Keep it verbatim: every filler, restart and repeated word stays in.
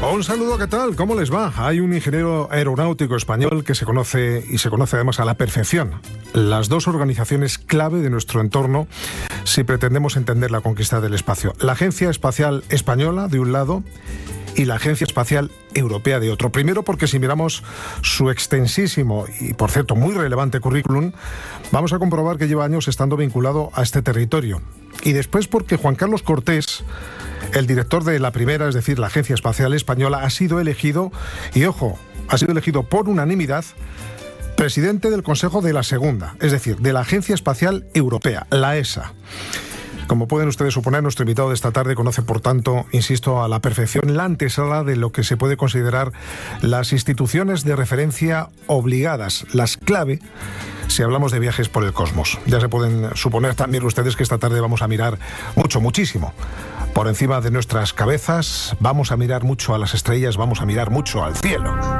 Un saludo, ¿qué tal? ¿Cómo les va? Hay un ingeniero aeronáutico español que se conoce y se conoce además a la perfección. Las dos organizaciones clave de nuestro entorno si pretendemos entender la conquista del espacio. La Agencia Espacial Española, de un lado, y la Agencia Espacial Europea de otro. Primero porque si miramos su extensísimo y, por cierto, muy relevante currículum, vamos a comprobar que lleva años estando vinculado a este territorio. Y después porque Juan Carlos Cortés, el director de la primera, es decir, la Agencia Espacial Española, ha sido elegido, y ojo, ha sido elegido por unanimidad, presidente del Consejo de la segunda, es decir, de la Agencia Espacial Europea, la E S A. Como pueden ustedes suponer, nuestro invitado de esta tarde conoce, por tanto, insisto, a la perfección la antesala de lo que se puede considerar las instituciones de referencia obligadas, las clave, si hablamos de viajes por el cosmos. Ya se pueden suponer también ustedes que esta tarde vamos a mirar mucho, muchísimo por encima de nuestras cabezas, vamos a mirar mucho a las estrellas, vamos a mirar mucho al cielo.